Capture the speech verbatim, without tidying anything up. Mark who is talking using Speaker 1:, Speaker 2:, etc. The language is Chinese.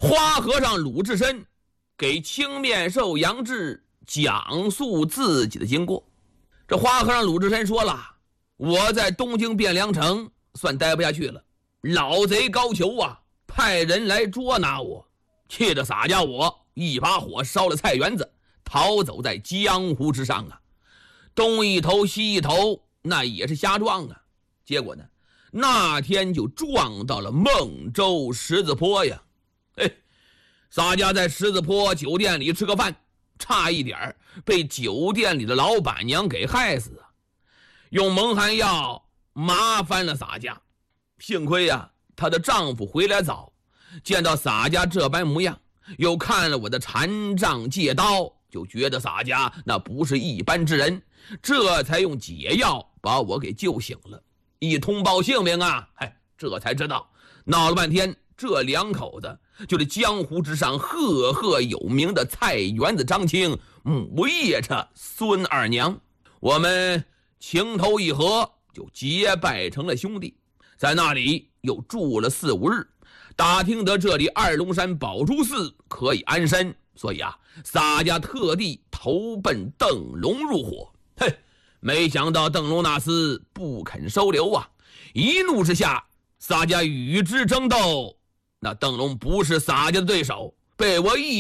Speaker 1: 花和尚鲁智深给青面兽杨志讲述自己的经过。这花和尚鲁智深说了，我在东京汴梁城算待不下去了，老贼高俅啊派人来捉拿我，气得洒家我一把火烧了菜园子，逃走在江湖之上啊，东一头西一头，那也是瞎撞啊。结果呢，那天就撞到了孟州十字坡呀。哎，洒家在十字坡酒店里吃个饭，差一点被酒店里的老板娘给害死啊，用蒙汗药麻烦了洒家。幸亏呀、啊，她的丈夫回来早，见到洒家这般模样，又看了我的禅杖戒刀，就觉得洒家那不是一般之人，这才用解药把我给救醒了。一通报姓名啊，哎，这才知道闹了半天，这两口子就是江湖之上赫赫有名的菜园子张青、母夜叉孙二娘。我们情投意合，就结拜成了兄弟，在那里又住了四五日，打听得这里二龙山宝珠寺可以安身，所以啊，洒家特地投奔邓龙入伙。嘿，没想到邓龙那厮不肯收留啊，一怒之下，洒家与之争斗，那邓龙不是洒家的对手，被我一